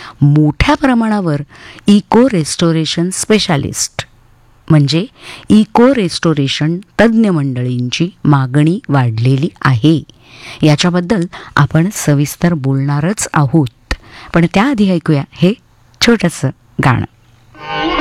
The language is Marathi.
मोठ्या प्रमाणावर इको रेस्टोरेशन स्पेशालिस्ट म्हणजे इको रेस्टोरेशन तज्ज्ञ मंडळींची मागणी वाढलेली आहे. याच्याबद्दल आपण सविस्तर बोलणारच आहोत, पण त्याआधी ऐकूया हे छोटंसं गाणं.